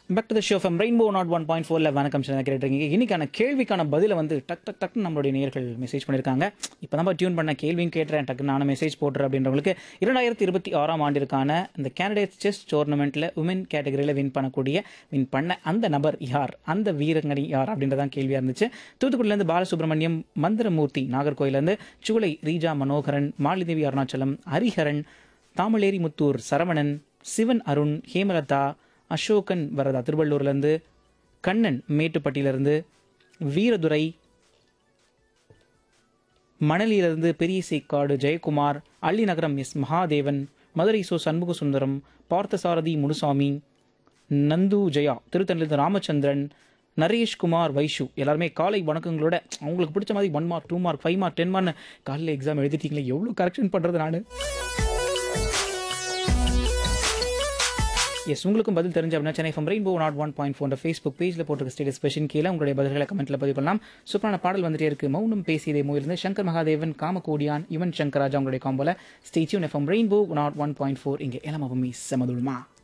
Back to the show from rainbow not 1.4ல வணக்கம் sir கேட்டுருக்கீங்க. இன்னைக்கான கேள்விக்கான பதிலை வந்து டக்குன்னு நம்மளுடைய நேயர்கள் மெசேஜ் பண்ணியிருக்காங்க. இப்போ நம்ம டியூன் பண்ண கேள்வியும் கேட்டுறேன், டக்குன்னு நானும் மெசேஜ் போட்டுறேன் அப்படின்றவங்களுக்கு 2026 ஆண்டிற்கான இந்த கேண்டிடேட் செஸ் டோர்னமெண்ட்டில் உமன் கேட்டகரியில் வின் பண்ண அந்த நபர் யார், அந்த வீரங்கனி யார் அப்படின்றதான் கேள்வியாக இருந்துச்சு. தூத்துக்குடியிலேருந்து பாலசுப்ரமணியம், மந்திரமூர்த்தி நாகர்கோயிலேருந்து, சூளை ரீஜா மனோகரன், மாலிதேவி அருணாச்சலம், ஹரிஹரன், தாமலேரி முத்தூர் சரவணன், சிவன் அருண், ஹேமலதா, அசோகன் வரதா திருவள்ளூர்லேருந்து, கண்ணன் மேட்டுப்பட்டியிலேருந்து, வீரதுரை மணலியிலிருந்து, பெரிய சேக்காடு ஜெயக்குமார், அள்ளிநகரம் எஸ் மகாதேவன், மதுரை சோ சண்முக சுந்தரம், பார்த்தசாரதி முனுசாமி, நந்து ஜெயா திருத்தணிலிருந்து, ராமச்சந்திரன், நரேஷ்குமார், வைஷு எல்லாருமே காலை வணக்கங்களோட அவங்களுக்கு பிடிச்ச மாதிரி 1 மார்க் 2 மார்க் 5 மார்க் 10 மார்க் காலையில் எக்ஸாம் எழுதிட்டீங்களே, எவ்வளோ கரெக்ஷன் பண்ணுறது நான். எஸ், உங்களுக்கும் பதில் தெரிஞ்ச அப்படின்னா Chennai from rainbow not 1.4 Facebook பேஜில் போட்டிருக்க ஸ்டேட்டஸ் ஸ்பெஷன் கீழே உங்களுடைய பதில்களை கமெண்ட்டில் பதிவு பண்ணலாம். சூப்பரான பாடல் வந்துட்டே இருக்கு. மௌனம் பேசியதே மூவிலிருந்து சங்கர் மகாதேவன், காமகோடியான், யுவன் சங்கர் ராஜா உங்களுடைய காம்போல. Stay tune from rainbow not 1.4. இங்கே எல்லாமே செமதுமா.